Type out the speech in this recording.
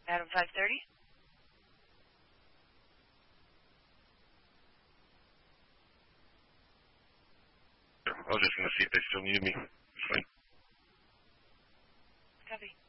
Adam 530. I was just going to see if they still needed me. It's fine. Copy.